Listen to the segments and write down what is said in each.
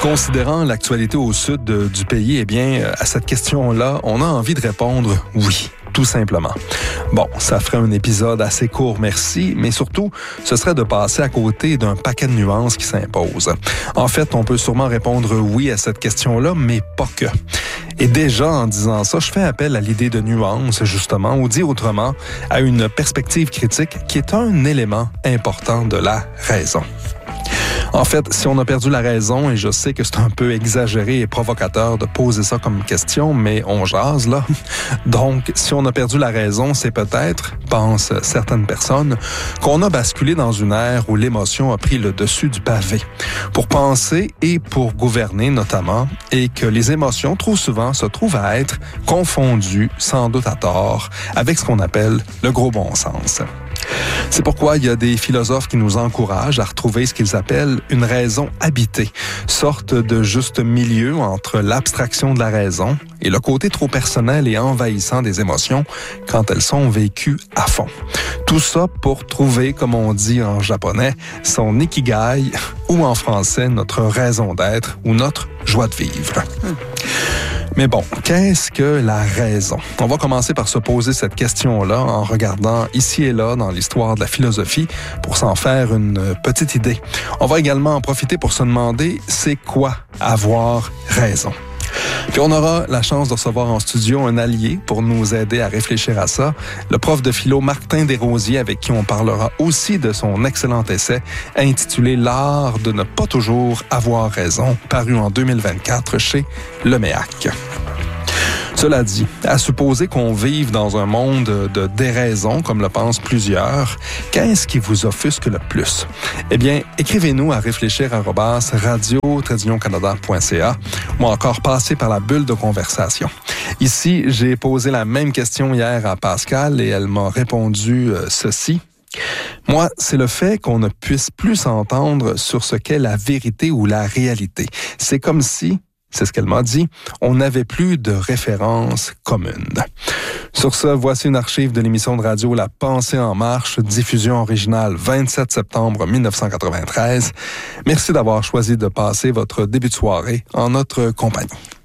Considérant l'actualité au sud du pays, eh bien, à cette question-là, on a envie de répondre oui. Tout simplement. Bon, ça ferait un épisode assez court, merci, mais surtout, ce serait de passer à côté d'un paquet de nuances qui s'imposent. En fait, on peut sûrement répondre oui à cette question-là, mais pas que. Et déjà, en disant ça, je fais appel à l'idée de nuance, justement, ou dit autrement, à une perspective critique qui est un élément important de la raison. En fait, si on a perdu la raison, et je sais que c'est un peu exagéré et provocateur de poser ça comme question, mais on jase, là. Donc, si on a perdu la raison, c'est peut-être, pensent certaines personnes, qu'on a basculé dans une ère où l'émotion a pris le dessus du pavé. Pour penser et pour gouverner, notamment, et que les émotions, trop souvent, se trouvent à être confondues, sans doute à tort, avec ce qu'on appelle le gros bon sens. C'est pourquoi il y a des philosophes qui nous encouragent à retrouver ce qu'ils appellent une raison habitée, sorte de juste milieu entre l'abstraction de la raison et le côté trop personnel et envahissant des émotions quand elles sont vécues à fond. Tout ça pour trouver, comme on dit en japonais, son ikigai ou en français notre raison d'être ou notre joie de vivre. Mais bon, qu'est-ce que la raison? On va commencer par se poser cette question-là en regardant ici et là dans l'histoire de la philosophie pour s'en faire une petite idée. On va également en profiter pour se demander c'est quoi avoir raison? Puis on aura la chance de recevoir en studio un allié pour nous aider à réfléchir à ça, le prof de philo Martin Desrosiers, avec qui on parlera aussi de son excellent essai intitulé « L'art de ne pas toujours avoir raison », paru en 2024 chez Leméac. Cela dit, à supposer qu'on vive dans un monde de déraison, comme le pensent plusieurs, qu'est-ce qui vous offusque le plus? Eh bien, écrivez-nous à réfléchir@radio-canada.ca ou encore passez par la bulle de conversation. Ici, j'ai posé la même question hier à Pascal et elle m'a répondu ceci. Moi, c'est le fait qu'on ne puisse plus s'entendre sur ce qu'est la vérité ou la réalité. C'est comme si... C'est ce qu'elle m'a dit. On n'avait plus de référence commune. Sur ce, voici une archive de l'émission de radio La Pensée en marche, diffusion originale 27 septembre 1993. Merci d'avoir choisi de passer votre début de soirée en notre compagnie.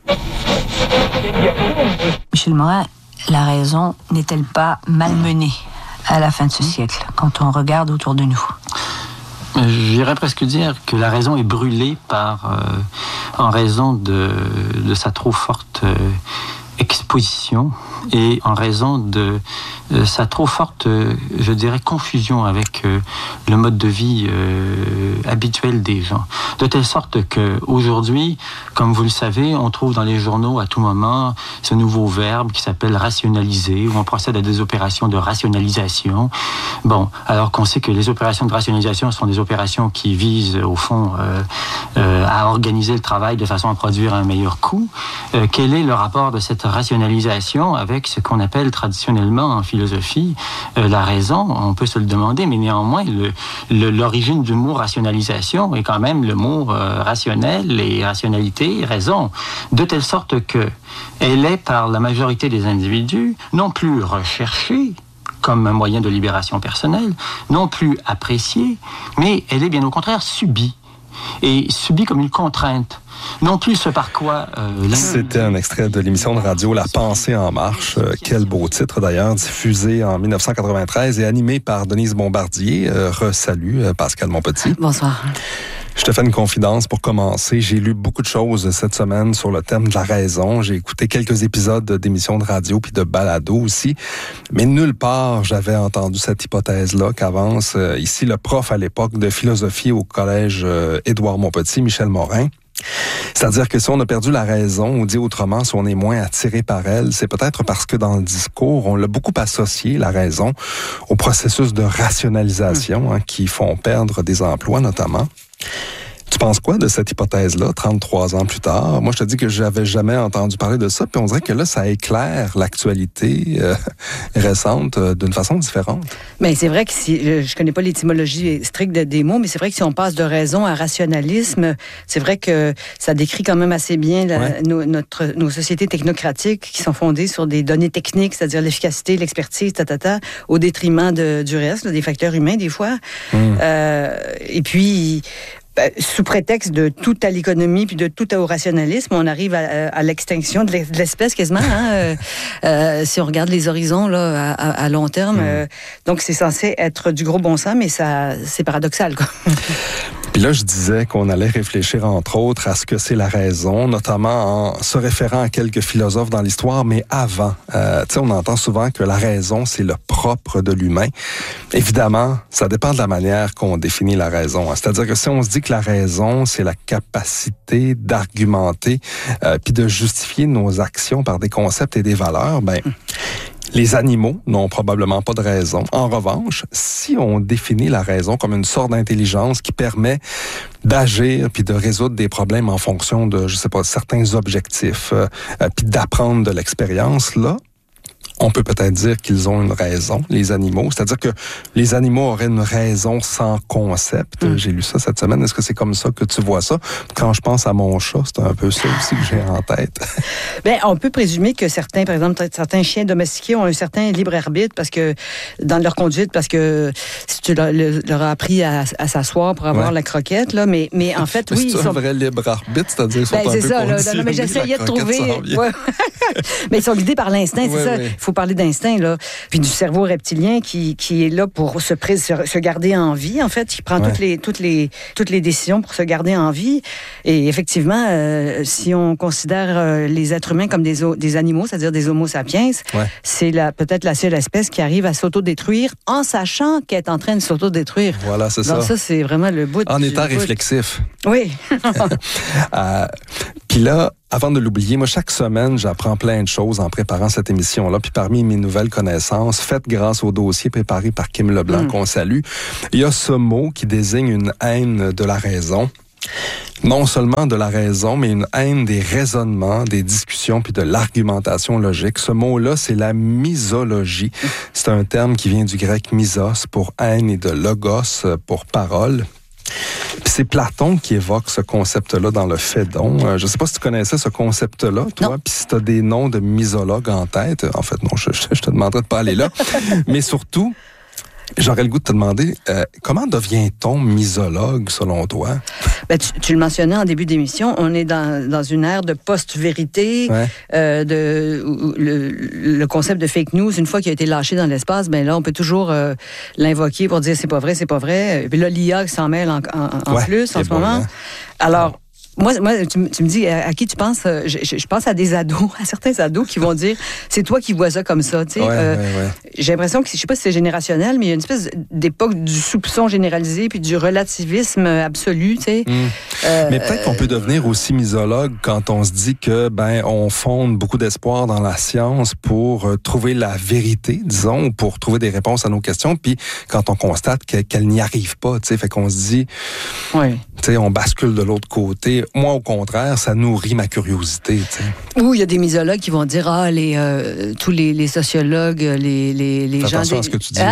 Michel Morin, la raison n'est-elle pas malmenée à la fin de ce siècle, quand on regarde autour de nous? J'irais presque dire que la raison est brûlée en raison de sa trop forte exposition et en raison de sa trop forte, je dirais, confusion avec le mode de vie habituel des gens. De telle sorte qu'aujourd'hui, comme vous le savez, on trouve dans les journaux à tout moment ce nouveau verbe qui s'appelle rationaliser, où on procède à des opérations de rationalisation. Bon, alors qu'on sait que les opérations de rationalisation sont des opérations qui visent, au fond, à organiser le travail de façon à produire un meilleur coût. Quel est le rapport de cette rationalisation avec ce qu'on appelle traditionnellement en philosophie la raison? On peut se le demander, mais néanmoins, l'origine du mot rationalisation est quand même le mot rationnel et rationalité, raison, de telle sorte que elle est par la majorité des individus non plus recherchée comme un moyen de libération personnelle, non plus appréciée, mais elle est bien au contraire subie, et subie comme une contrainte. Non plus ce par quoi... C'était un extrait de l'émission de radio La Pensée en marche. Quel beau titre d'ailleurs, diffusé en 1993 et animé par Denise Bombardier. Salut Pascal Monpetit. Bonsoir. Je te fais une confidence pour commencer. J'ai lu beaucoup de choses cette semaine sur le thème de la raison. J'ai écouté quelques épisodes d'émissions de radio puis de balado aussi. Mais nulle part, j'avais entendu cette hypothèse-là qu'avance ici le prof à l'époque de philosophie au collège Édouard Montpetit, Michel Morin. C'est-à-dire que si on a perdu la raison, ou dit autrement, si on est moins attiré par elle, c'est peut-être parce que dans le discours, on l'a beaucoup associé, la raison, au processus de rationalisation qui font perdre des emplois notamment. Tu penses quoi de cette hypothèse-là, 33 ans plus tard? Moi, je te dis que j'avais jamais entendu parler de ça, puis on dirait que là, ça éclaire l'actualité récente d'une façon différente. Mais c'est vrai que je connais pas l'étymologie stricte des mots, mais c'est vrai que si on passe de raison à rationalisme, c'est vrai que ça décrit quand même assez bien nos sociétés technocratiques qui sont fondées sur des données techniques, c'est-à-dire l'efficacité, l'expertise, au détriment du reste, des facteurs humains des fois. Et puis... sous prétexte de tout à l'économie puis de tout au rationalisme, on arrive à l'extinction de l'espèce quasiment. Si on regarde les horizons là, à long terme, donc c'est censé être du gros bon sens, mais c'est paradoxal, quoi. Puis là, je disais qu'on allait réfléchir, entre autres, à ce que c'est la raison, notamment en se référant à quelques philosophes dans l'histoire, mais avant. Tu sais, on entend souvent que la raison, c'est le propre de l'humain. Évidemment, ça dépend de la manière qu'on définit la raison. C'est-à-dire que si on se dit que la raison, c'est la capacité d'argumenter puis de justifier nos actions par des concepts et des valeurs, ben... Les animaux n'ont probablement pas de raison. En revanche, si on définit la raison comme une sorte d'intelligence qui permet d'agir puis de résoudre des problèmes en fonction de, je sais pas, certains objectifs, puis d'apprendre de l'expérience, là, on peut peut-être dire qu'ils ont une raison, les animaux. C'est-à-dire que les animaux auraient une raison sans concept. J'ai lu ça cette semaine. Est-ce que c'est comme ça que tu vois ça? Quand je pense à mon chat, c'est un peu ça aussi que j'ai en tête. Bien, on peut présumer que certains, par exemple, certains chiens domestiqués ont un certain libre arbitre parce que dans leur conduite, parce que si tu leur as appris à s'asseoir pour avoir la croquette, là, mais en fait, oui. C'est un vrai libre arbitre, c'est-à-dire qu'ils sont un peu conditionnés. Non, mais j'essayais de trouver. Mais ils sont guidés par l'instinct, c'est ça. Il faut parler d'instinct, là. Puis du cerveau reptilien qui est là pour se garder en vie, en fait. Il prend toutes les décisions pour se garder en vie. Et effectivement, si on considère les êtres humains comme des animaux, c'est-à-dire des homo sapiens, c'est peut-être la seule espèce qui arrive à s'autodétruire en sachant qu'elle est en train de s'autodétruire. Voilà, c'est ça. Donc ça, c'est vraiment le bout. En étant réflexif. Oui. Puis là, avant de l'oublier, moi, chaque semaine, j'apprends plein de choses en préparant cette émission-là. Puis parmi mes nouvelles connaissances, faites grâce au dossier préparé par Kim Leblanc, qu'on salue, il y a ce mot qui désigne une haine de la raison. Non seulement de la raison, mais une haine des raisonnements, des discussions, puis de l'argumentation logique. Ce mot-là, c'est la misologie. C'est un terme qui vient du grec misos pour haine et de logos pour parole. Puis c'est Platon qui évoque ce concept-là dans le Phédon. Je ne sais pas si tu connaissais ce concept-là, toi, puis si tu as des noms de misologues en tête. En fait, non, je te demanderais de pas aller là. Mais surtout, j'aurais le goût de te demander, comment devient-on misologue, selon toi? Ben, tu le mentionnais en début d'émission, on est dans une ère de post-vérité, le concept de fake news, une fois qu'il a été lâché dans l'espace, ben là, on peut toujours l'invoquer pour dire c'est pas vrai. Et puis là, l'IA s'en mêle en plus en ce moment. Alors, moi, tu me dis, à qui tu penses? Je pense à des ados, à certains ados qui vont dire, c'est toi qui vois ça comme ça. Tu sais, j'ai l'impression que, je sais pas si c'est générationnel, mais il y a une espèce d'époque du soupçon généralisé puis du relativisme absolu. Tu sais. Mais peut-être qu'on peut devenir aussi misologue quand on se dit que on fonde beaucoup d'espoir dans la science pour trouver la vérité, disons, ou pour trouver des réponses à nos questions. Puis quand on constate qu'elle n'y arrive pas, tu sais, fait qu'on se dit, tu sais, on bascule de l'autre côté. Moi, au contraire, ça nourrit ma curiosité. T'sais. Ou il y a des misologues qui vont dire tous les sociologues, les Fais gens... attention à ce que tu dis.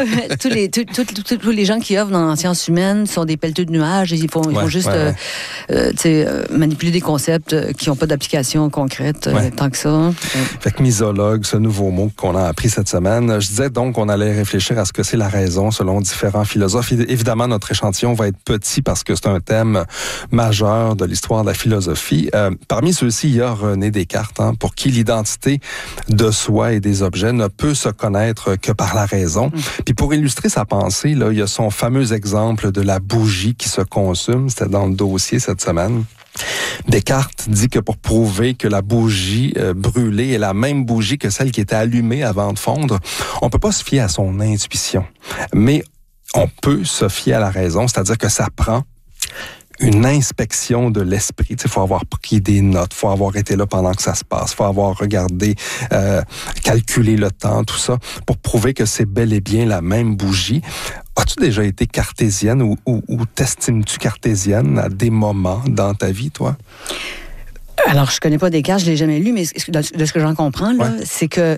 tous les gens qui œuvrent dans les sciences humaines sont des pelleteux de nuages. Ils font juste manipuler des concepts qui n'ont pas d'application concrète tant que ça. Fait que misologue, ce nouveau mot qu'on a appris cette semaine. Je disais donc qu'on allait réfléchir à ce que c'est la raison selon différents philosophes. Évidemment, notre échantillon va être petit parce que c'est un thème majeur de l'histoire de la philosophie. Parmi ceux-ci, il y a René Descartes, pour qui l'identité de soi et des objets ne peut se connaître que par la raison. Puis pour illustrer sa pensée, là, il y a son fameux exemple de la bougie qui se consume. C'était dans le dossier cette semaine. Descartes dit que pour prouver que la bougie brûlée est la même bougie que celle qui était allumée avant de fondre, on peut pas se fier à son intuition. Mais on peut se fier à la raison, c'est-à-dire que ça prend une inspection de l'esprit. Il faut avoir pris des notes, il faut avoir été là pendant que ça se passe, il faut avoir regardé, calculé le temps, tout ça, pour prouver que c'est bel et bien la même bougie. As-tu déjà été cartésienne ou t'estimes-tu cartésienne à des moments dans ta vie, toi? Alors, je connais pas Descartes, je l'ai jamais lu, mais de ce que j'en comprends, là, c'est que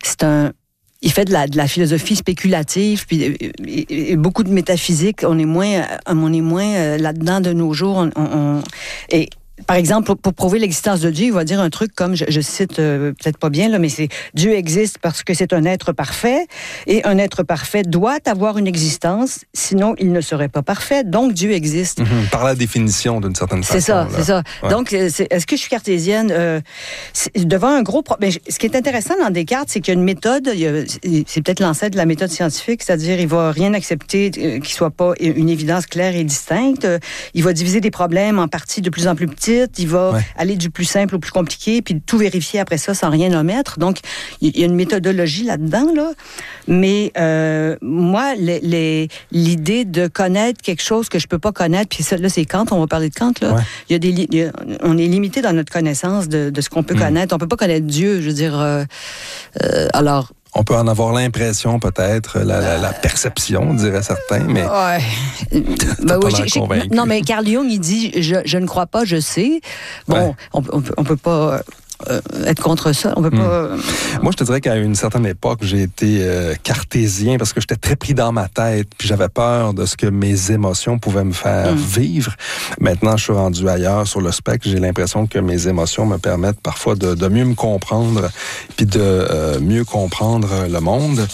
il fait de la philosophie spéculative, puis et beaucoup de métaphysique. On est moins là-dedans de nos jours. Et par exemple, pour prouver l'existence de Dieu, il va dire un truc comme, je cite peut-être pas bien, là, mais c'est « Dieu existe parce que c'est un être parfait, et un être parfait doit avoir une existence, sinon il ne serait pas parfait, donc Dieu existe. » Par la définition, d'une certaine façon. C'est ça. Ouais. Donc, est-ce que je suis cartésienne? Devant un gros problème. Ce qui est intéressant dans Descartes, c'est qu'il y a une méthode, c'est peut-être l'ancêtre de la méthode scientifique, c'est-à-dire il va rien accepter qui soit pas une évidence claire et distincte. Il va diviser des problèmes en parties de plus en plus petites. Il va aller du plus simple au plus compliqué, puis tout vérifier après ça sans rien omettre. Donc, il y a une méthodologie là-dedans, là. Mais moi, l'idée de connaître quelque chose que je peux pas connaître, puis ça, là, c'est Kant, on va parler de Kant, là. Ouais. On est limité dans notre connaissance de ce qu'on peut connaître. On peut pas connaître Dieu, je veux dire. Alors... On peut en avoir l'impression, peut-être, la perception, diraient certains, mais... Ouais. Non, mais Carl Jung, il dit « je ne crois pas, je sais ». Bon, on peut pas... être contre ça, on peut pas... Moi, je te dirais qu'à une certaine époque, j'ai été cartésien parce que j'étais très pris dans ma tête, puis j'avais peur de ce que mes émotions pouvaient me faire vivre. Maintenant, je suis rendu ailleurs sur le spectre. J'ai l'impression que mes émotions me permettent parfois de mieux me comprendre, puis de mieux comprendre le monde.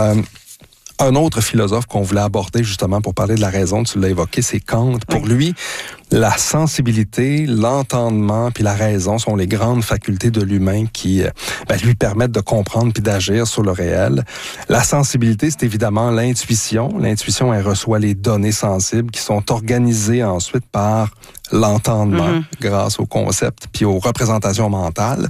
Un autre philosophe qu'on voulait aborder justement pour parler de la raison, tu l'as évoqué, c'est Kant. Pour lui, la sensibilité, l'entendement puis la raison sont les grandes facultés de l'humain qui lui permettent de comprendre puis d'agir sur le réel. La sensibilité, c'est évidemment l'intuition. L'intuition, elle reçoit les données sensibles qui sont organisées ensuite par l'entendement grâce aux concepts puis aux représentations mentales.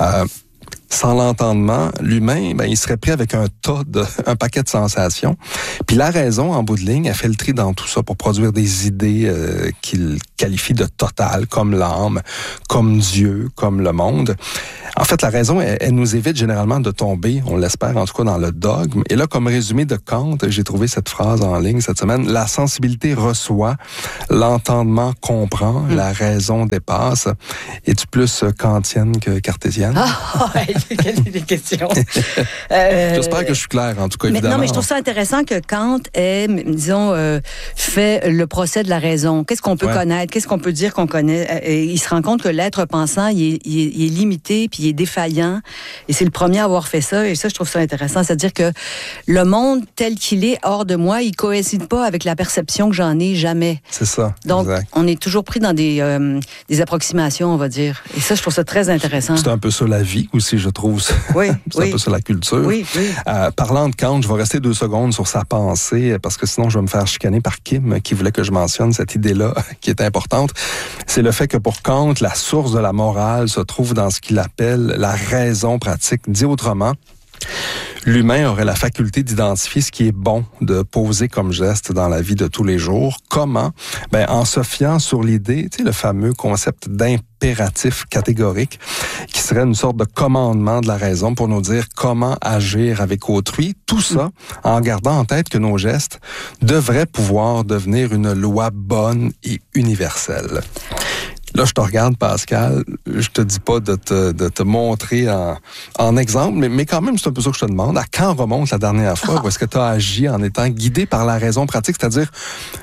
Sans l'entendement, l'humain, il serait pris avec un paquet de sensations. Puis la raison, en bout de ligne, elle fait le tri dans tout ça pour produire des idées qu'il qualifie de totales, comme l'âme, comme Dieu, comme le monde. En fait, la raison, elle nous évite généralement de tomber, on l'espère en tout cas, dans le dogme. Et là, comme résumé de Kant, j'ai trouvé cette phrase en ligne cette semaine, la sensibilité reçoit, l'entendement comprend, la raison dépasse. Es-tu plus kantienne que cartésienne? Quelle est la question? J'espère que je suis clair, en tout cas, évidemment. Non, mais je trouve ça intéressant que Kant ait, disons, fait le procès de la raison. Qu'est-ce qu'on peut connaître? Qu'est-ce qu'on peut dire qu'on connaît? Et il se rend compte que l'être pensant, il est limité, puis il est défaillant. Et c'est le premier à avoir fait ça. Et ça, je trouve ça intéressant. C'est-à-dire que le monde tel qu'il est, hors de moi, il coïncide pas avec la perception que j'en ai jamais. C'est ça. Donc, exact. On est toujours pris dans des approximations, on va dire. Et ça, je trouve ça très intéressant. C'est un peu ça la vie aussi, je trouve. Oui, c'est un peu ça la culture. Oui. Parlant de Kant, je vais rester 2 secondes sur sa pensée, parce que sinon je vais me faire chicaner par Kim, qui voulait que je mentionne cette idée-là, qui est importante. C'est le fait que pour Kant, la source de la morale se trouve dans ce qu'il appelle la raison pratique. Dit autrement, l'humain aurait la faculté d'identifier ce qui est bon de poser comme geste dans la vie de tous les jours. Comment? En se fiant sur l'idée, tu sais, le fameux concept d'impératif catégorique, qui serait une sorte de commandement de la raison pour nous dire comment agir avec autrui. Tout ça en gardant en tête que nos gestes devraient pouvoir devenir une loi bonne et universelle. Là, je te regarde, Pascal, je te dis pas de te montrer en exemple, mais quand même, c'est un peu ça que je te demande. À quand remonte la dernière fois où est-ce que tu as agi en étant guidé par la raison pratique, c'est-à-dire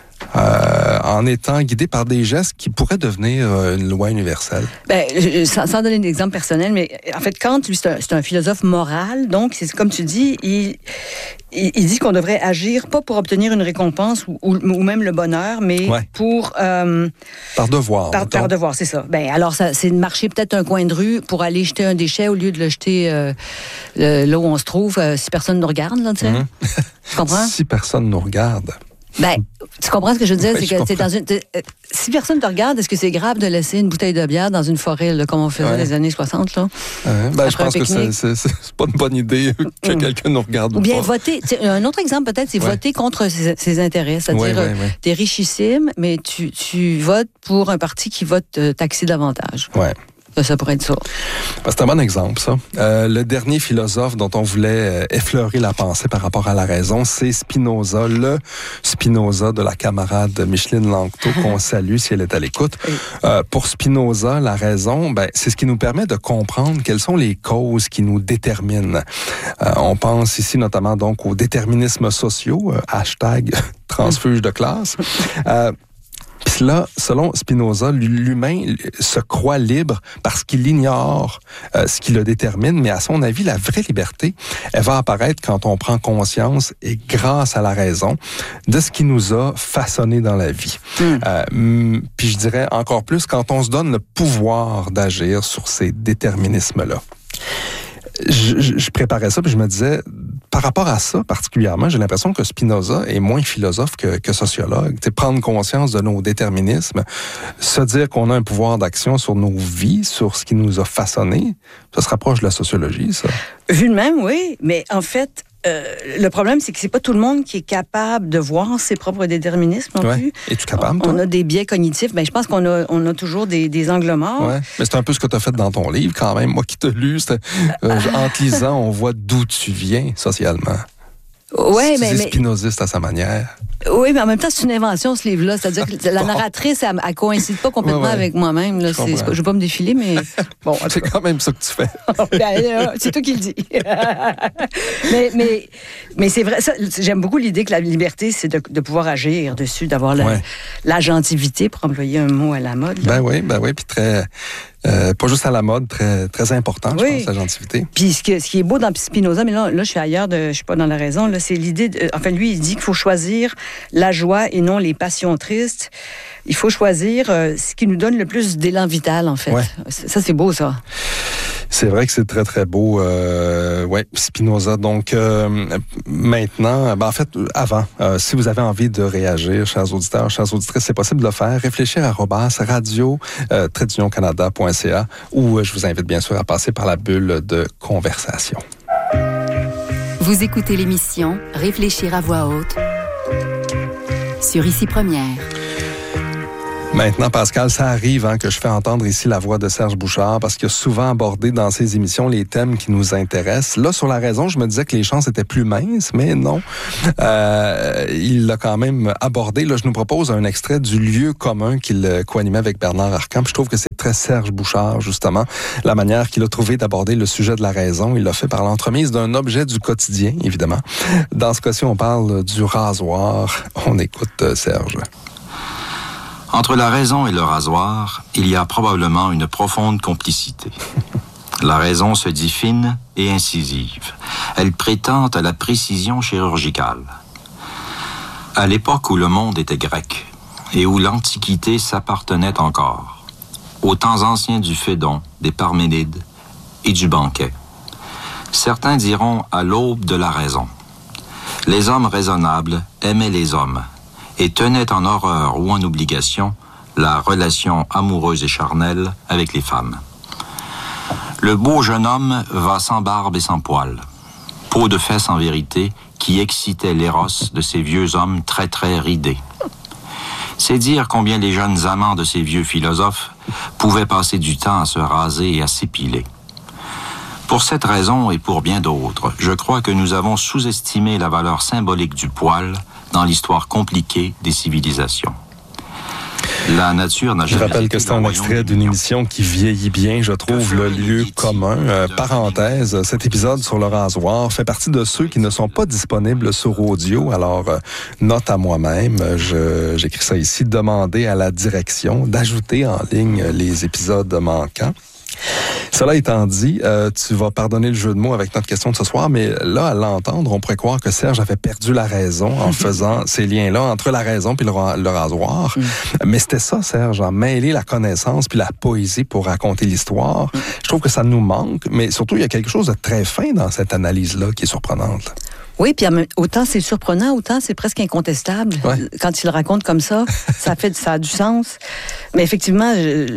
en étant guidé par des gestes qui pourraient devenir une loi universelle? Sans donner d'exemple personnel, mais en fait, Kant, lui, c'est un philosophe moral, donc, c'est comme tu dis, il dit qu'on devrait agir pas pour obtenir une récompense ou même le bonheur, mais pour... par devoir. Par devoir, c'est ça. Alors, c'est de marcher peut-être un coin de rue pour aller jeter un déchet au lieu de le jeter là où on se trouve, si personne nous regarde, là, tu sais. Tu comprends? Si personne nous regarde. Tu comprends ce que je veux dire? C'est que dans si personne te regarde, est-ce que c'est grave de laisser une bouteille de bière dans une forêt, là, comme on faisait dans les années 60, là? Je pense que c'est pas une bonne idée que quelqu'un nous regarde ou bien pas. Voter. Un autre exemple, peut-être, c'est voter contre ses intérêts. C'est-à-dire, t'es richissime, mais tu votes pour un parti qui va te taxer davantage. Ouais. Ça pourrait être ça. C'est un bon exemple, ça. Le dernier philosophe dont on voulait effleurer la pensée par rapport à la raison, c'est Spinoza, le Spinoza de la camarade Micheline Langto, qu'on salue si elle est à l'écoute. Pour Spinoza, la raison, c'est ce qui nous permet de comprendre quelles sont les causes qui nous déterminent. On pense ici notamment donc aux déterminismes sociaux, #transfuge de classe. Puis là, selon Spinoza, l'humain se croit libre parce qu'il ignore ce qui le détermine, mais à son avis, la vraie liberté, elle va apparaître quand on prend conscience, et grâce à la raison, de ce qui nous a façonné dans la vie. Puis je dirais encore plus quand on se donne le pouvoir d'agir sur ces déterminismes-là. Je préparais ça, puis je me disais, par rapport à ça particulièrement, j'ai l'impression que Spinoza est moins philosophe que sociologue. T'sais, prendre conscience de nos déterminismes, se dire qu'on a un pouvoir d'action sur nos vies, sur ce qui nous a façonnés, ça se rapproche de la sociologie, ça. Vu de même, oui, mais en fait, le problème, c'est que c'est pas tout le monde qui est capable de voir ses propres déterminismes non plus. Es-tu capable, toi? On a des biais cognitifs. Ben, je pense qu'on a toujours des angles morts. Ouais. Mais c'est un peu ce que tu as fait dans ton livre, quand même. Moi qui te lu, en te lisant, on voit d'où tu viens socialement. Ouais, mais spinoziste à sa manière. Oui, mais en même temps, c'est une invention, ce livre-là. C'est-à-dire que la narratrice, elle coïncide pas complètement avec moi-même. Là. Je vais pas me défiler, mais bon. C'est quand même ça que tu fais. C'est toi qui le dis. mais c'est vrai, ça, j'aime beaucoup l'idée que la liberté, c'est de pouvoir agir dessus, d'avoir l'agentivité, pour employer un mot à la mode. Là. Ben oui, puis très... pas juste à la mode, très, très important, je pense, l'agentivité. Puis ce qui est beau dans Spinoza, mais là je suis ailleurs, je suis pas dans la raison, là, c'est l'idée, lui, il dit qu'il faut choisir la joie et non les passions tristes. Il faut choisir ce qui nous donne le plus d'élan vital, en fait. Ouais. Ça, c'est beau, ça. C'est vrai que c'est très, très beau. Spinoza. Donc, maintenant, en fait, avant, si vous avez envie de réagir, chers auditeurs, chères auditrices, c'est possible de le faire. Réfléchir @radio-canada.ca ou je vous invite bien sûr à passer par la bulle de conversation. Vous écoutez l'émission Réfléchir à voix haute sur Ici Première. Maintenant, Pascal, ça arrive que je fais entendre ici la voix de Serge Bouchard parce qu'il a souvent abordé dans ses émissions les thèmes qui nous intéressent. Là, sur la raison, je me disais que les chances étaient plus minces, mais non. Il l'a quand même abordé. Là, je nous propose un extrait du lieu commun qu'il co-animait avec Bernard Arcan. Je trouve que c'est très Serge Bouchard, justement, la manière qu'il a trouvé d'aborder le sujet de la raison. Il l'a fait par l'entremise d'un objet du quotidien, évidemment. Dans ce cas-ci, on parle du rasoir. On écoute Serge. Entre la raison et le rasoir, il y a probablement une profonde complicité. La raison se dit fine et incisive. Elle prétend à la précision chirurgicale. À l'époque où le monde était grec et où l'Antiquité s'appartenait encore, aux temps anciens du Phédon, des Parménides et du banquet, certains diront à l'aube de la raison. Les hommes raisonnables aimaient les hommes et tenait en horreur ou en obligation la relation amoureuse et charnelle avec les femmes. Le beau jeune homme va sans barbe et sans poils, peau de fesse en vérité, qui excitait l'éros de ces vieux hommes très très ridés. C'est dire combien les jeunes amants de ces vieux philosophes pouvaient passer du temps à se raser et à s'épiler. Pour cette raison et pour bien d'autres, je crois que nous avons sous-estimé la valeur symbolique du poil dans l'histoire compliquée des civilisations. La nature n'a jamais... Je rappelle que c'est un extrait d'une émission qui vieillit bien, je trouve, le lieu commun. Parenthèse, cet épisode sur le rasoir fait partie de ceux qui ne sont pas disponibles sur audio. Alors, note à moi-même, j'écris ça ici, demander à la direction d'ajouter en ligne les épisodes manquants. Cela étant dit, tu vas pardonner le jeu de mots avec notre question de ce soir, mais là, à l'entendre, on pourrait croire que Serge avait perdu la raison en faisant ces liens-là entre la raison puis le rasoir. Mais c'était ça, Serge, mêler la connaissance puis la poésie pour raconter l'histoire. Je trouve que ça nous manque, mais surtout, il y a quelque chose de très fin dans cette analyse-là qui est surprenante. Oui, puis autant c'est surprenant, autant c'est presque incontestable. Ouais. Quand il le raconte comme ça, ça a du sens. Mais effectivement,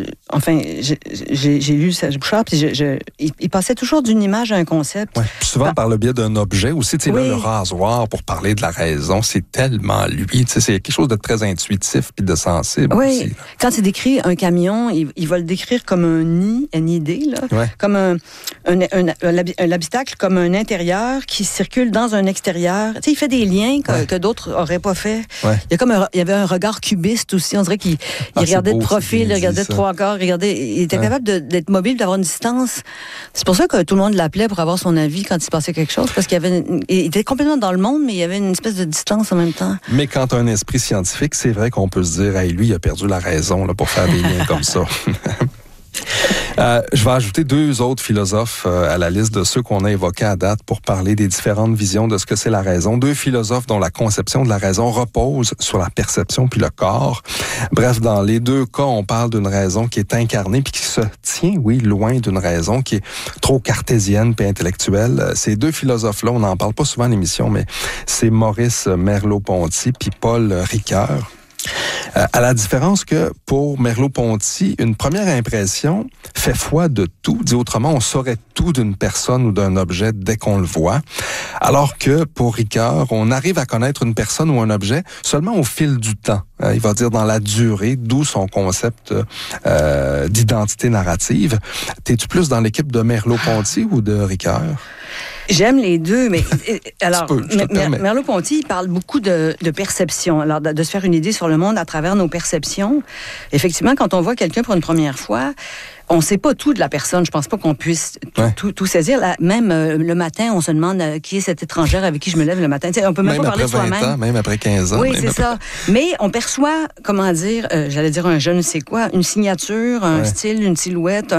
j'ai lu Serge Bouchard, puis il passait toujours d'une image à un concept. Ouais. Souvent par le biais d'un objet aussi. Tu sais, là, le rasoir, pour parler de la raison, c'est tellement lui. Tu sais, c'est quelque chose de très intuitif puis de sensible aussi. Quand il décrit un camion, il va le décrire comme un nid, une idée, là, comme un l'habitacle comme un intérieur qui circule dans un extérieur. Tu sais, il fait des liens que d'autres n'auraient pas fait. Ouais. Il y avait un regard cubiste aussi. On dirait qu'il regardait beau, de profil, il regardait de ça. trois quarts, il était capable d'être mobile, d'avoir une distance. C'est pour ça que tout le monde l'appelait pour avoir son avis quand il se passait quelque chose, parce il était complètement dans le monde, mais il y avait une espèce de distance en même temps. Mais quand tu as un esprit scientifique, c'est vrai qu'on peut se dire, hey, lui, il a perdu la raison là, pour faire des liens comme ça. Je vais ajouter 2 autres philosophes à la liste de ceux qu'on a évoqués à date pour parler des différentes visions de ce que c'est la raison. 2 philosophes dont la conception de la raison repose sur la perception puis le corps. Bref, dans les 2 cas, on parle d'une raison qui est incarnée puis qui se tient, oui, loin d'une raison qui est trop cartésienne puis intellectuelle. Ces 2 philosophes-là, on n'en parle pas souvent à l'émission, mais c'est Maurice Merleau-Ponty puis Paul Ricoeur. À la différence que pour Merleau-Ponty, une première impression fait foi de tout. Dit autrement, on saurait tout d'une personne ou d'un objet dès qu'on le voit. Alors que pour Ricoeur, on arrive à connaître une personne ou un objet seulement au fil du temps. Il va dire dans la durée, d'où son concept d'identité narrative. T'es-tu plus dans l'équipe de Merleau-Ponty ou de Ricoeur? J'aime les 2, mais alors Merleau-Ponty, il parle beaucoup de perception, alors de se faire une idée sur le monde à travers nos perceptions. Effectivement, quand on voit quelqu'un pour une première fois, on ne sait pas tout de la personne. Je pense pas qu'on puisse tout saisir. Là, même le matin, on se demande qui est cette étrangère avec qui je me lève le matin. T'sais, on peut même pas parler de soi-même. Même après 20 ans, même après 15 ans. Oui, c'est ça. Mais on perçoit, comment dire, j'allais dire un je ne sais quoi, une signature, un style, une silhouette,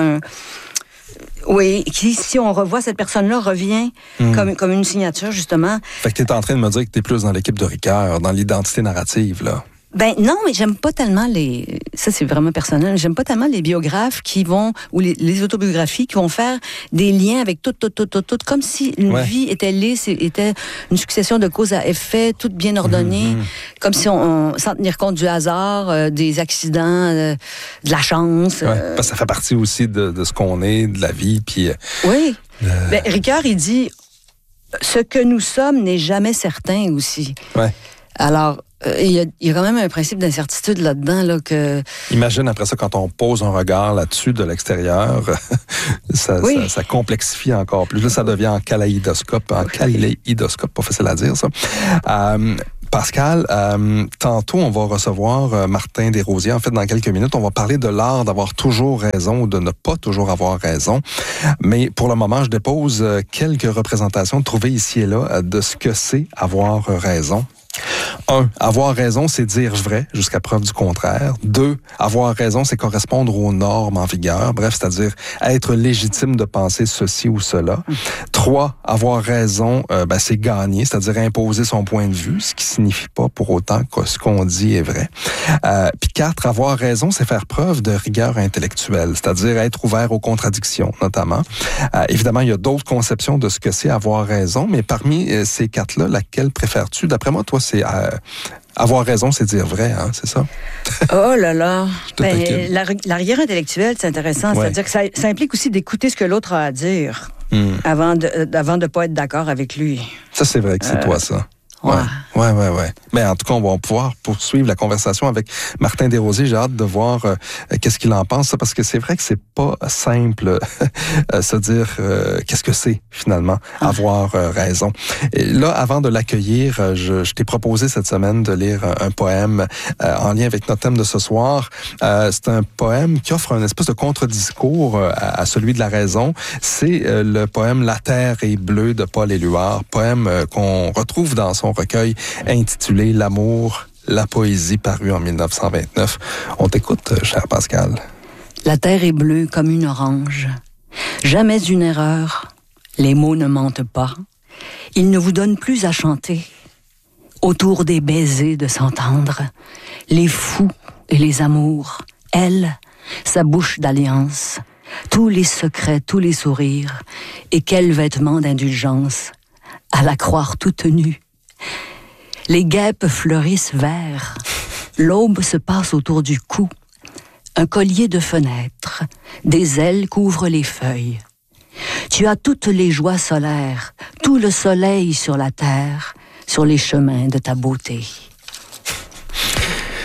oui, qui, si on revoit cette personne-là, revient comme une signature, justement. Fait que t'es en train de me dire que t'es plus dans l'équipe de Ricoeur, dans l'identité narrative, là. Ben non, mais j'aime pas tellement ça c'est vraiment personnel, j'aime pas tellement les biographes qui vont, ou les autobiographies qui vont faire des liens avec tout, comme si une vie était lisse, était une succession de causes à effet, toute bien ordonnée, comme si on sans tenir compte du hasard, des accidents, de la chance. Parce que ça fait partie aussi de ce qu'on est, de la vie, puis... Oui. Ben, Ricoeur, il dit, ce que nous sommes n'est jamais certain aussi. Ouais. Alors, il y a quand même un principe d'incertitude là-dedans. Là, que... Imagine après ça, quand on pose un regard là-dessus de l'extérieur, ça complexifie encore plus. Là, ça devient en kaléidoscope, pas facile à dire ça. Pascal, tantôt, on va recevoir Martin Desrosiers. En fait, dans quelques minutes, on va parler de l'art d'avoir toujours raison ou de ne pas toujours avoir raison. Mais pour le moment, je dépose quelques représentations trouvées ici et là de ce que c'est avoir raison. 1. Avoir raison, c'est dire vrai jusqu'à preuve du contraire. 2. Avoir raison, c'est correspondre aux normes en vigueur. Bref, c'est-à-dire être légitime de penser ceci ou cela. 3. Avoir raison, c'est gagner, c'est-à-dire imposer son point de vue, ce qui signifie pas pour autant que ce qu'on dit est vrai. Puis 4. Avoir raison, c'est faire preuve de rigueur intellectuelle, c'est-à-dire être ouvert aux contradictions, notamment. Évidemment, il y a d'autres conceptions de ce que c'est avoir raison, mais parmi ces 4-là, laquelle préfères-tu? D'après moi, toi, c'est avoir raison, c'est dire vrai, hein, c'est ça? Oh là là! La rigueur intellectuelle, c'est intéressant. C'est-à-dire que ça implique aussi d'écouter ce que l'autre a à dire avant de pas être d'accord avec lui. Ça, c'est vrai que c'est toi, ça. Ouais. Mais en tout cas, on va pouvoir poursuivre la conversation avec Martin Desrosiers. J'ai hâte de voir qu'est-ce qu'il en pense, parce que c'est vrai que c'est pas simple se dire qu'est-ce que c'est finalement avoir raison. Et là, avant de l'accueillir, je t'ai proposé cette semaine de lire un poème en lien avec notre thème de ce soir. C'est un poème qui offre un espèce de contre-discours à celui de la raison. C'est le poème La Terre est bleue de Paul Éluard, poème qu'on retrouve dans son recueil intitulé L'amour, la poésie, paru en 1929. On t'écoute, cher Pascal. La terre est bleue comme une orange. Jamais une erreur. Les mots ne mentent pas. Ils ne vous donnent plus à chanter. Autour des baisers de s'entendre. Les fous et les amours. Elle, sa bouche d'alliance. Tous les secrets, tous les sourires. Et quels vêtements d'indulgence. À la croire toute nue. Les guêpes fleurissent verts. L'aube se passe autour du cou. Un collier de fenêtres. Des ailes couvrent les feuilles. Tu as toutes les joies solaires, tout le soleil sur la terre, sur les chemins de ta beauté.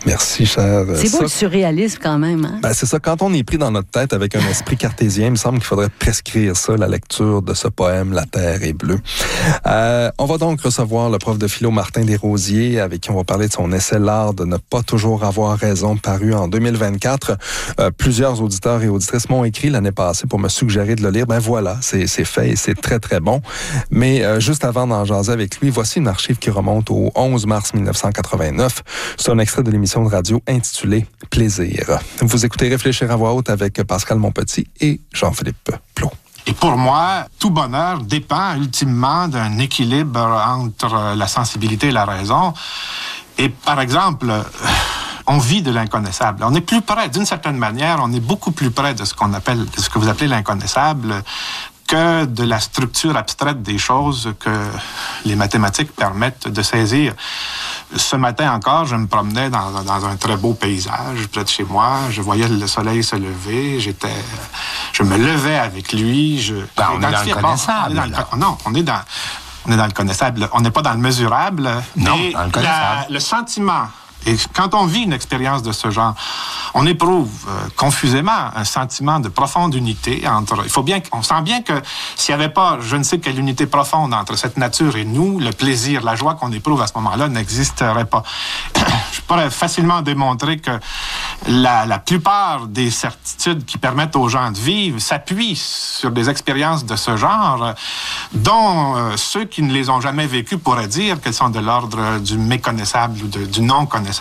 Merci, cher. C'est beau le surréalisme quand même. Hein? Ben, c'est ça. Quand on est pris dans notre tête avec un esprit cartésien, il me semble qu'il faudrait prescrire ça, la lecture de ce poème, La Terre est bleue. On va donc recevoir le prof de philo Martin Desrosiers, avec qui on va parler de son essai L'art de ne pas toujours avoir raison, paru en 2024. Plusieurs auditeurs et auditrices m'ont écrit l'année passée pour me suggérer de le lire. Ben voilà, c'est fait et c'est très, très bon. Mais juste avant d'en jaser avec lui, voici une archive qui remonte au 11 mars 1989. C'est un extrait de l'émission de radio intitulée Plaisir. Vous écoutez Réfléchir à voix haute avec Pascal Monpetit et Jean-Philippe Plot. Et pour moi, tout bonheur dépend ultimement d'un équilibre entre la sensibilité et la raison. Et par exemple, on vit de l'inconnaissable. On est plus près, d'une certaine manière, on est beaucoup plus près de ce qu'on appelle, de ce que vous appelez l'inconnaissable, que de la structure abstraite des choses que les mathématiques permettent de saisir. Ce matin encore, je me promenais dans un très beau paysage près de chez moi. Je voyais le soleil se lever. Je me levais avec lui. On est dans le connaissable. Non, on est dans le connaissable. On n'est pas dans le mesurable. Non, dans le connaissable. Le sentiment. Et quand on vit une expérience de ce genre, on éprouve confusément un sentiment de profonde unité entre... On sent bien que s'il n'y avait pas je ne sais quelle unité profonde entre cette nature et nous, le plaisir, la joie qu'on éprouve à ce moment-là n'existerait pas. Je pourrais facilement démontrer que la plupart des certitudes qui permettent aux gens de vivre s'appuient sur des expériences de ce genre, dont ceux qui ne les ont jamais vécues pourraient dire qu'elles sont de l'ordre du méconnaissable ou du non-connaissable.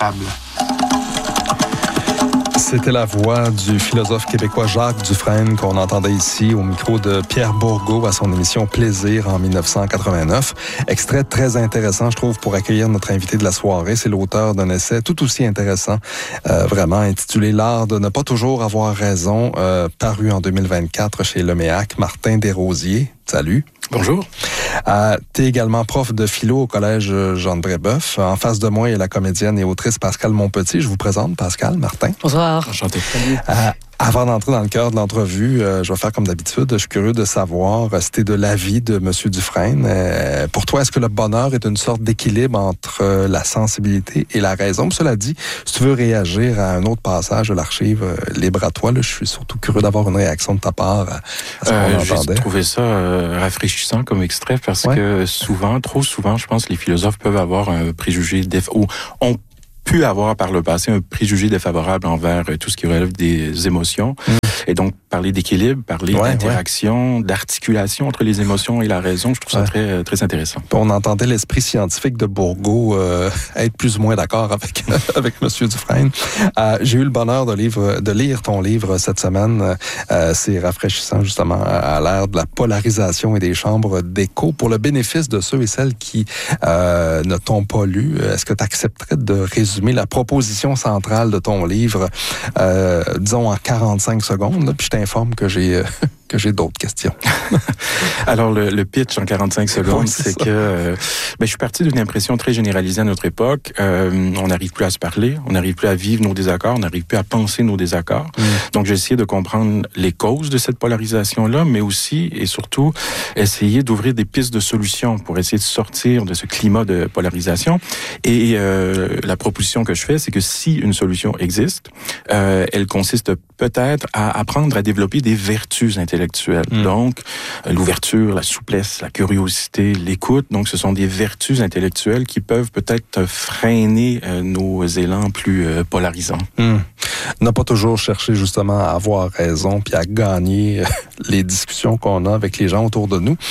C'était la voix du philosophe québécois Jacques Dufresne qu'on entendait ici au micro de Pierre Bourgault à son émission Plaisir en 1989. Extrait très intéressant, je trouve, pour accueillir notre invité de la soirée. C'est l'auteur d'un essai tout aussi intéressant, vraiment intitulé L'art de ne pas toujours avoir raison, paru en 2024 chez Leméac. Martin Desrosiers, salut. Bonjour. Tu es également prof de philo au collège Jean-de-Brébeuf. En face de moi, il y a la comédienne et autrice Pascal Monpetit. Je vous présente Pascal, Martin. Bonsoir. Enchanté. Avant d'entrer dans le cœur de l'entrevue, je vais faire comme d'habitude. Je suis curieux de savoir si t'es de l'avis de M. Dufresne. Pour toi, est-ce que le bonheur est une sorte d'équilibre entre la sensibilité et la raison? Cela dit, si tu veux réagir à un autre passage de l'archive, libre à toi. Là, je suis surtout curieux d'avoir une réaction de ta part à ce qu'on entendait. J'ai trouvé ça rafraîchissant comme extrait parce que souvent, trop souvent, je pense que les philosophes peuvent avoir un préjugé ou ont pu avoir par le passé un préjugé défavorable envers tout ce qui relève des émotions. Et donc, parler d'équilibre, parler d'interaction, d'articulation entre les émotions et la raison, je trouve ça très, très intéressant. On entendait l'esprit scientifique de Bourgault être plus ou moins d'accord avec M. Dufresne. J'ai eu le bonheur de lire ton livre cette semaine. C'est rafraîchissant, justement, à l'ère de la polarisation et des chambres d'écho. Pour le bénéfice de ceux et celles qui ne t'ont pas lu, est-ce que tu accepterais de résumer la proposition centrale de ton livre, disons en 45 secondes, là, puis je t'informe que j'ai d'autres questions. Alors, le pitch en 45 secondes, c'est que je suis parti d'une impression très généralisée à notre époque. On n'arrive plus à se parler, on n'arrive plus à vivre nos désaccords, on n'arrive plus à penser nos désaccords. Donc, j'ai essayé de comprendre les causes de cette polarisation-là, mais aussi et surtout essayer d'ouvrir des pistes de solutions pour essayer de sortir de ce climat de polarisation. Et la proposition que je fais, c'est que si une solution existe, elle consiste peut-être à apprendre à développer des vertus intellectuelles. Donc, l'ouverture, la souplesse, la curiosité, l'écoute. Donc, ce sont des vertus intellectuelles qui peuvent peut-être freiner nos élans plus polarisants. N'a pas toujours cherché justement à avoir raison puis à gagner les discussions qu'on a avec les gens autour de nous.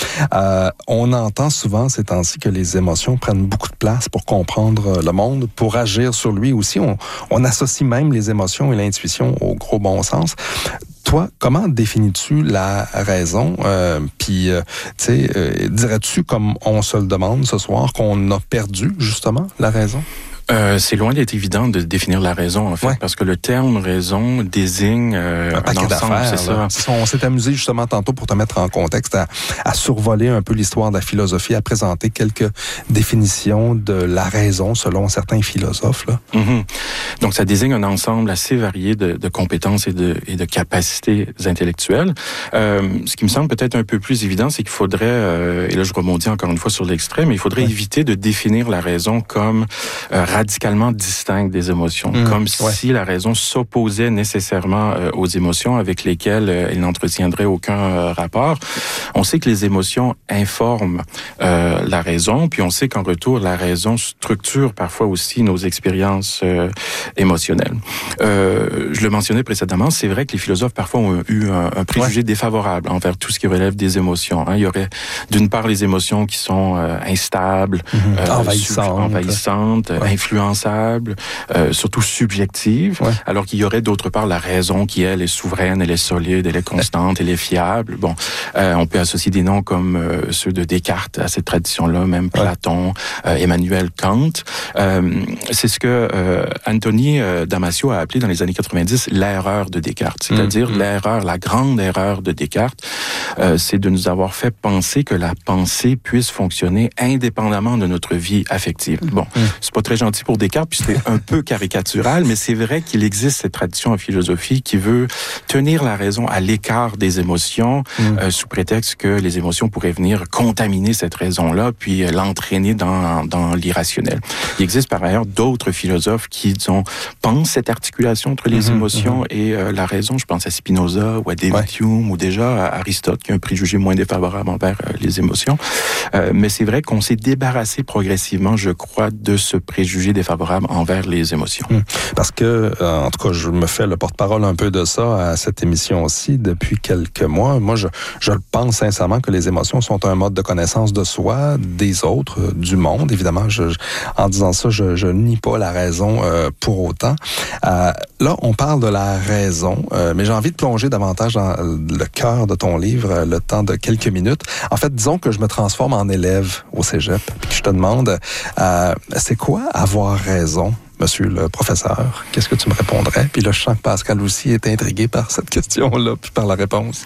On entend souvent ces temps-ci que les émotions prennent beaucoup de place pour comprendre le monde, pour agir sur lui aussi. On associe même les émotions et l'intuition au gros bon sens. Toi, comment définis-tu la raison? Puis, dirais-tu, comme on se le demande ce soir, qu'on a perdu justement la raison? C'est loin d'être évident de définir la raison, en fait, parce que le terme raison désigne un paquet d'affaires. C'est ça. On s'est amusé justement tantôt pour te mettre en contexte à survoler un peu l'histoire de la philosophie, à présenter quelques définitions de la raison selon certains philosophes. Là. Donc, ça désigne un ensemble assez varié de compétences et de capacités intellectuelles. Ce qui me semble peut-être un peu plus évident, c'est qu'il faudrait, et là je rebondis encore une fois sur l'extrait, mais il faudrait éviter de définir la raison comme radicalement distinctes des émotions, comme si la raison s'opposait nécessairement aux émotions avec lesquelles elle n'entretiendrait aucun rapport. On sait que les émotions informent la raison, puis on sait qu'en retour, la raison structure parfois aussi nos expériences émotionnelles. Je le mentionnais précédemment, c'est vrai que les philosophes parfois ont eu un préjugé défavorable envers tout ce qui relève des émotions. Il y aurait d'une part les émotions qui sont instables, envahissantes, influençables, surtout subjectives, alors qu'il y aurait d'autre part la raison qui, elle, est souveraine, elle est solide, elle est constante, elle est fiable. Bon, on peut associer des noms comme ceux de Descartes à cette tradition-là, même Platon, Emmanuel Kant. C'est ce que Anthony Damasio a appelé dans les années 90 l'erreur de Descartes, c'est-à-dire l'erreur, la grande erreur de Descartes, c'est de nous avoir fait penser que la pensée puisse fonctionner indépendamment de notre vie affective. Bon, c'est pas très gentil pour Descartes, puis c'est un peu caricatural, mais c'est vrai qu'il existe cette tradition en philosophie qui veut tenir la raison à l'écart des émotions, sous prétexte que les émotions pourraient venir contaminer cette raison-là, puis l'entraîner dans l'irrationnel. Il existe par ailleurs d'autres philosophes qui, disons, pensent cette articulation entre les émotions et la raison. Je pense à Spinoza ou à David Hume ou déjà à Aristote, qui a un préjugé moins défavorable envers les émotions. Mais c'est vrai qu'on s'est débarrassé progressivement, je crois, de ce préjugé défavorable envers les émotions. Parce que, en tout cas, je me fais le porte-parole un peu de ça à cette émission aussi depuis quelques mois. Moi, je pense sincèrement que les émotions sont un mode de connaissance de soi, des autres, du monde. Évidemment, en disant ça, je nie pas la raison pour autant. Là, on parle de la raison, mais j'ai envie de plonger davantage dans le cœur de ton livre, le temps de quelques minutes. En fait, disons que je me transforme en élève au cégep, puis que je te demande, c'est quoi avoir raison, monsieur le professeur? Qu'est-ce que tu me répondrais? Puis là, je sens que Pascal aussi est intrigué par cette question-là, puis par la réponse.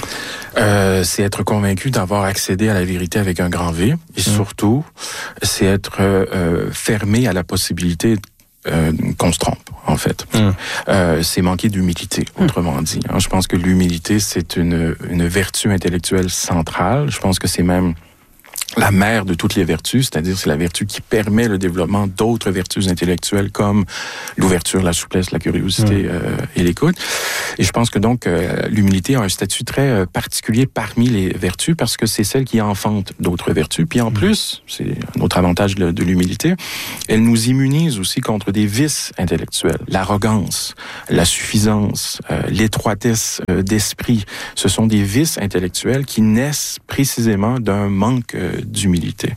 C'est être convaincu d'avoir accédé à la vérité avec un grand V, et surtout, c'est être fermé à la possibilité qu'on se trompe, en fait. C'est manquer d'humilité, autrement dit. Je pense que l'humilité, c'est une vertu intellectuelle centrale. Je pense que c'est même la mère de toutes les vertus, c'est-à-dire c'est la vertu qui permet le développement d'autres vertus intellectuelles comme l'ouverture, la souplesse, la curiosité et l'écoute. Et je pense que donc l'humilité a un statut très particulier parmi les vertus parce que c'est celle qui enfante d'autres vertus. Puis en plus, c'est un autre avantage de l'humilité, elle nous immunise aussi contre des vices intellectuels. L'arrogance, la suffisance, l'étroitesse d'esprit, ce sont des vices intellectuels qui naissent précisément d'un manque d'humilité.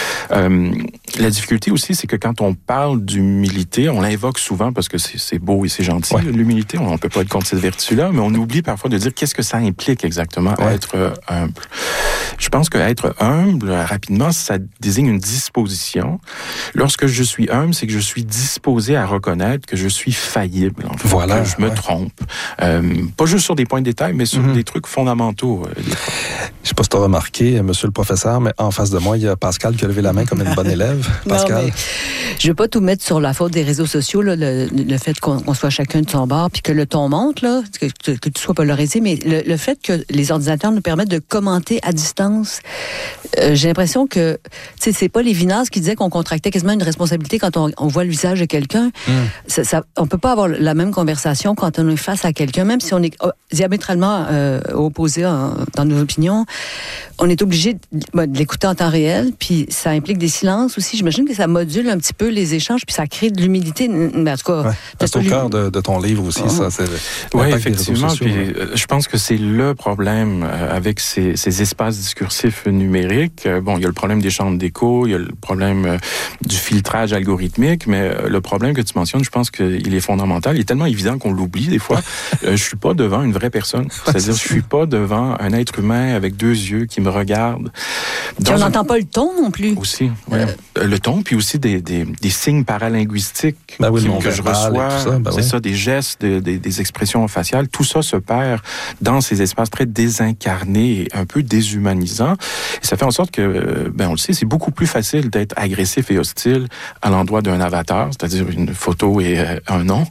La difficulté aussi, c'est que quand on parle d'humilité, on l'invoque souvent parce que c'est beau et c'est gentil, l'humilité, on ne peut pas être contre cette vertu-là, mais on oublie parfois de dire qu'est-ce que ça implique exactement, être humble. Je pense qu'être humble, rapidement, ça désigne une disposition. Lorsque je suis humble, c'est que je suis disposé à reconnaître que je suis faillible, en fait, que je me trompe. Pas juste sur des points de détail, mais sur des trucs fondamentaux. Je sais pas si tu as remarqué, monsieur le professeur, mais en face de moi, il y a Pascal qui a levé la main comme une bonne élève. Pascal? Non, je veux pas tout mettre sur la faute des réseaux sociaux, là, le fait qu'on soit chacun de son bord, puis que le ton monte, là, que tu sois polarisé, mais le fait que les ordinateurs nous permettent de commenter à distance, j'ai l'impression que, tu sais, c'est pas Lévinas qui disait qu'on contractait quasiment une responsabilité quand on voit le visage de quelqu'un. On peut pas avoir la même conversation quand on est face à quelqu'un, même si on est diamétralement opposé dans nos opinions. On est obligé de l'écouter en temps réel, puis ça implique des silences aussi. J'imagine que ça module un petit peu les échanges, puis ça crée de l'humilité. Mais en tout cas, c'est au cœur de ton livre aussi, ça. Oui, effectivement. Puis, je pense que c'est le problème avec ces espaces discursifs numériques. Bon, il y a le problème des chambres d'écho, il y a le problème du filtrage algorithmique, mais le problème que tu mentionnes, je pense qu'il est fondamental. Il est tellement évident qu'on l'oublie des fois. Je suis pas devant une vraie personne. C'est-à-dire, je suis pas devant un être humain avec deux yeux qui me regarde. On n'entend pas le ton non plus. Aussi, le ton, puis aussi des signes paralinguistiques que je reçois. C'est ça, des gestes, des expressions faciales. Tout ça se perd dans ces espaces très désincarnés et un peu déshumanisants. Et ça fait en sorte que, on le sait, c'est beaucoup plus facile d'être agressif et hostile à l'endroit d'un avatar, c'est-à-dire une photo et un nom,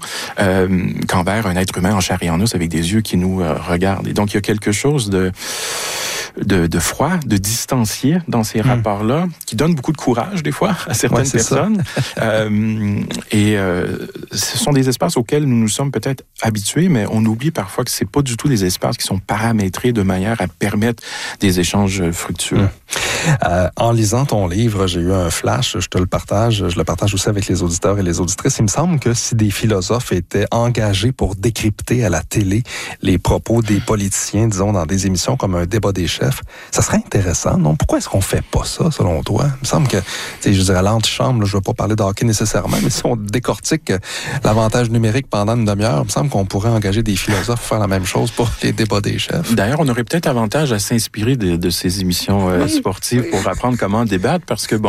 qu'envers un être humain en chair et en os avec des yeux qui nous regardent. Et donc, il y a quelque chose de froid, de distancié dans ces rapports-là, qui donne beaucoup de courage des fois à certaines personnes. Ce sont des espaces auxquels nous nous sommes peut-être habitués, mais on oublie parfois que c'est pas du tout des espaces qui sont paramétrés de manière à permettre des échanges fructueux. En lisant ton livre, j'ai eu un flash, je le partage aussi avec les auditeurs et les auditrices. Il me semble que si des philosophes étaient engagés pour décrypter à la télé les propos des politiciens, disons, dans des émissions comme un débat des chefs, ça serait intéressant, non? Pourquoi est-ce qu'on fait pas ça, selon toi? Il me semble que, je dirais, à l'antichambre, je ne veux pas parler de hockey nécessairement, mais si on décortique l'avantage numérique pendant une demi-heure, il me semble qu'on pourrait engager des philosophes pour faire la même chose pour les débats des chefs. D'ailleurs, on aurait peut-être avantage à s'inspirer de ces émissions sportives pour apprendre comment débattre, parce que,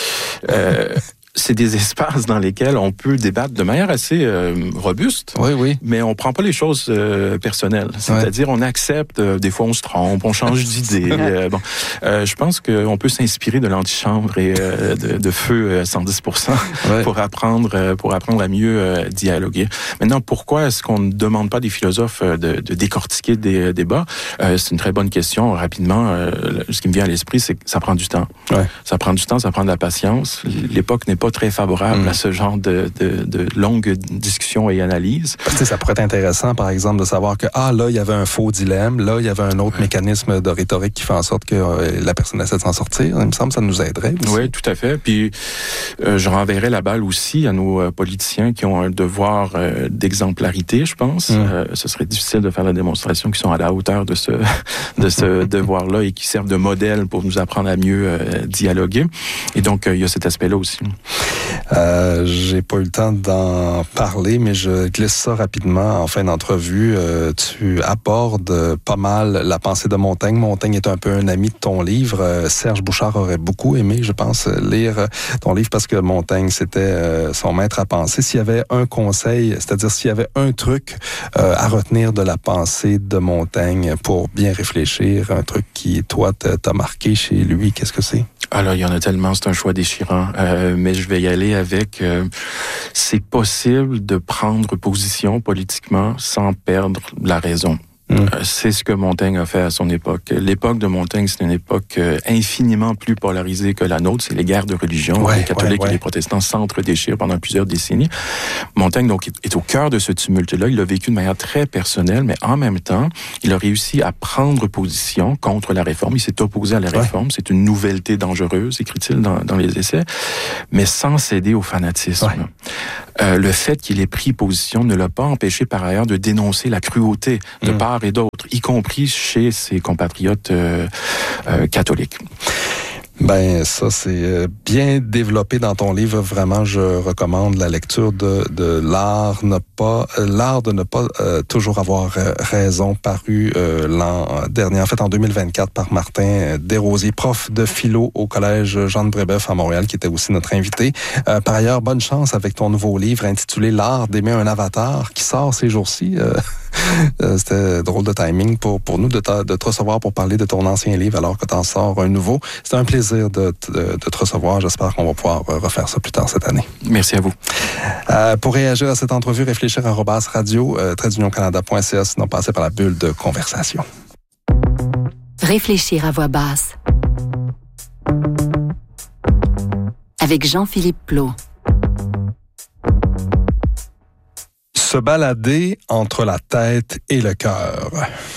c'est des espaces dans lesquels on peut débattre de manière assez robuste, mais on prend pas les choses personnelles. C'est-à-dire, on accepte, des fois on se trompe, on change d'idée. Je pense qu'on peut s'inspirer de l'antichambre et de feu 110% pour apprendre à mieux dialoguer. Maintenant, pourquoi est-ce qu'on ne demande pas des philosophes de décortiquer des débats? C'est une très bonne question. Rapidement, ce qui me vient à l'esprit, c'est que ça prend du temps. Ça prend du temps, ça prend de la patience. L'époque n'est pas très favorable à ce genre de longues discussions et analyses. Ça pourrait être intéressant, par exemple, de savoir que, là, il y avait un faux dilemme, là, il y avait un autre mécanisme de rhétorique qui fait en sorte que la personne essaie de s'en sortir. Il me semble que ça nous aiderait aussi. Oui, tout à fait. Puis, je renverrai la balle aussi à nos politiciens qui ont un devoir d'exemplarité, je pense. Ce serait difficile de faire la démonstration qu'ils sont à la hauteur de ce devoir-là et qui servent de modèle pour nous apprendre à mieux dialoguer. Et donc, il y a cet aspect-là aussi. J'ai pas eu le temps d'en parler, mais je glisse ça rapidement en fin d'entrevue. Tu abordes pas mal la pensée de Montaigne. Montaigne est un peu un ami de ton livre. Serge Bouchard aurait beaucoup aimé, je pense, lire ton livre parce que Montaigne, c'était son maître à penser. S'il y avait un conseil, c'est-à-dire s'il y avait un truc à retenir de la pensée de Montaigne pour bien réfléchir, un truc qui, toi, t'a marqué chez lui, qu'est-ce que c'est? Alors, il y en a tellement, c'est un choix déchirant. Mais je vais y aller avec... c'est possible de prendre position politiquement sans perdre la raison. C'est ce que Montaigne a fait à son époque. L'époque de Montaigne, c'est une époque infiniment plus polarisée que la nôtre. C'est les guerres de religion. Les catholiques et les protestants s'entre-déchirent pendant plusieurs décennies. Montaigne, donc, est au cœur de ce tumulte-là. Il l'a vécu de manière très personnelle, mais en même temps, il a réussi à prendre position contre la réforme. Il s'est opposé à la réforme. C'est une nouvelleté dangereuse, écrit-il dans les essais, mais sans céder au fanatisme. Le fait qu'il ait pris position ne l'a pas empêché par ailleurs de dénoncer la cruauté de part et d'autres, y compris chez ses compatriotes catholiques. Ben, ça, c'est bien développé dans ton livre. Vraiment, je recommande la lecture de l'art de ne pas toujours avoir raison, paru l'an dernier, en fait, en 2024, par Martin Desrosiers, prof de philo au collège Jean de Brébeuf à Montréal, qui était aussi notre invité. Par ailleurs, bonne chance avec ton nouveau livre intitulé L'art d'aimer un avatar, qui sort ces jours-ci. C'était drôle de timing pour nous de te recevoir pour parler de ton ancien livre alors que t'en sors un nouveau. C'était un plaisir de te recevoir. J'espère qu'on va pouvoir refaire ça plus tard cette année. Merci à vous. Pour réagir à cette entrevue, réfléchir @radio-canada.ca, sinon passer par la bulle de conversation. Réfléchir à voix basse. Avec Jean-Philippe Plot. Se balader entre la tête et le cœur.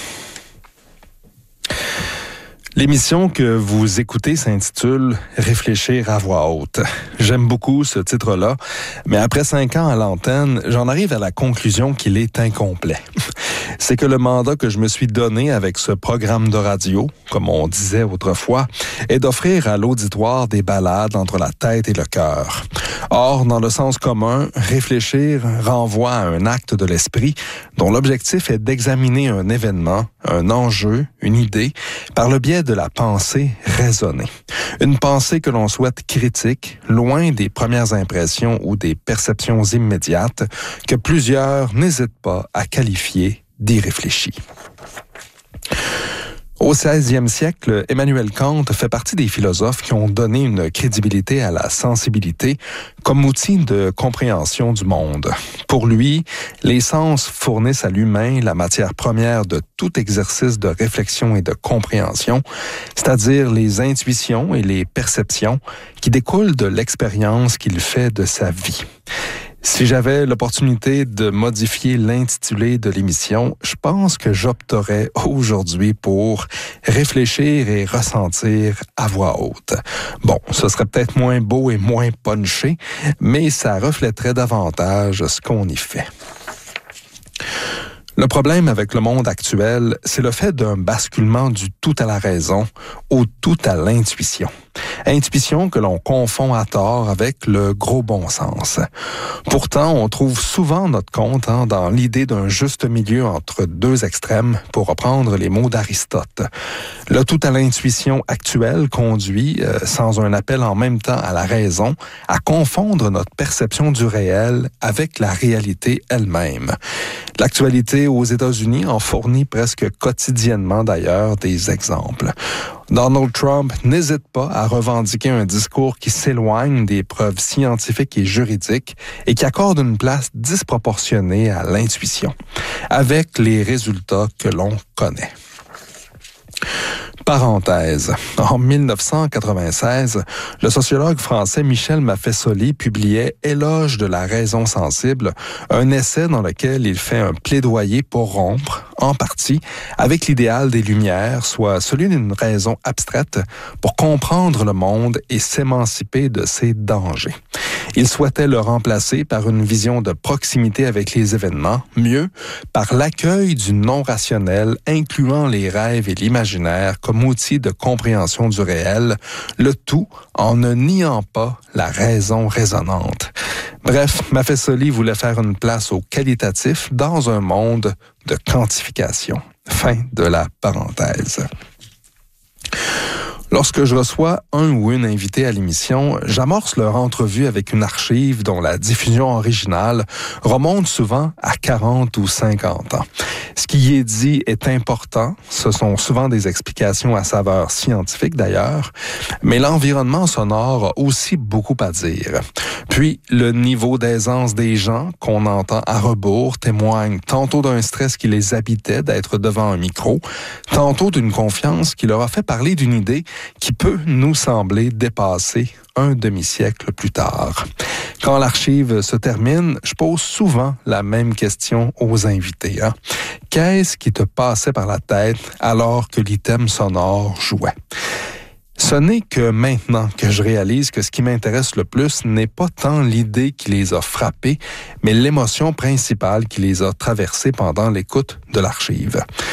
L'émission que vous écoutez s'intitule « Réfléchir à voix haute ». J'aime beaucoup ce titre-là, mais après 5 ans à l'antenne, j'en arrive à la conclusion qu'il est incomplet. C'est que le mandat que je me suis donné avec ce programme de radio, comme on disait autrefois, est d'offrir à l'auditoire des balades entre la tête et le cœur. Or, dans le sens commun, réfléchir renvoie à un acte de l'esprit dont l'objectif est d'examiner un événement, un enjeu, une idée, par le biais de la pensée raisonnée. Une pensée que l'on souhaite critique, loin des premières impressions ou des perceptions immédiates, que plusieurs n'hésitent pas à qualifier d'irréfléchies. Au 16e siècle, Emmanuel Kant fait partie des philosophes qui ont donné une crédibilité à la sensibilité comme outil de compréhension du monde. Pour lui, les sens fournissent à l'humain la matière première de tout exercice de réflexion et de compréhension, c'est-à-dire les intuitions et les perceptions qui découlent de l'expérience qu'il fait de sa vie. Si j'avais l'opportunité de modifier l'intitulé de l'émission, je pense que j'opterais aujourd'hui pour réfléchir et ressentir à voix haute. Bon, ce serait peut-être moins beau et moins punché, mais ça reflèterait davantage ce qu'on y fait. Le problème avec le monde actuel, c'est le fait d'un basculement du tout à la raison au tout à l'intuition. Intuition que l'on confond à tort avec le gros bon sens. Pourtant, on trouve souvent notre compte dans l'idée d'un juste milieu entre deux extrêmes, pour reprendre les mots d'Aristote. Le tout à l'intuition actuel conduit, sans un appel en même temps à la raison, à confondre notre perception du réel avec la réalité elle-même. L'actualité aux États-Unis en fournit presque quotidiennement d'ailleurs des exemples. Donald Trump n'hésite pas à revendiquer un discours qui s'éloigne des preuves scientifiques et juridiques et qui accorde une place disproportionnée à l'intuition, avec les résultats que l'on connaît. Parenthèse. En 1996, le sociologue français Michel Maffesoli publiait « Éloge de la raison sensible », un essai dans lequel il fait un plaidoyer pour rompre, en partie, avec l'idéal des Lumières, soit celui d'une raison abstraite pour comprendre le monde et s'émanciper de ses dangers. Il souhaitait le remplacer par une vision de proximité avec les événements, mieux, par l'accueil du non-rationnel, incluant les rêves et l'imaginaire comme outil de compréhension du réel, le tout en ne niant pas la raison raisonnante. Bref, Maffesoli voulait faire une place au qualitatif dans un monde de quantification. Fin de la parenthèse. Lorsque je reçois un ou une invité à l'émission, j'amorce leur entrevue avec une archive dont la diffusion originale remonte souvent à 40 ou 50 ans. Ce qui y est dit est important, ce sont souvent des explications à saveur scientifique d'ailleurs, mais l'environnement sonore a aussi beaucoup à dire. Puis, le niveau d'aisance des gens qu'on entend à rebours témoigne tantôt d'un stress qui les habitait d'être devant un micro, tantôt d'une confiance qui leur a fait parler d'une idée qui peut nous sembler dépasser un demi-siècle plus tard. Quand l'archive se termine, je pose souvent la même question aux invités. Qu'est-ce qui te passait par la tête alors que l'item sonore jouait? Ce n'est que maintenant que je réalise que ce qui m'intéresse le plus n'est pas tant l'idée qui les a frappés, mais l'émotion principale qui les a traversés pendant l'écoute de l'archive.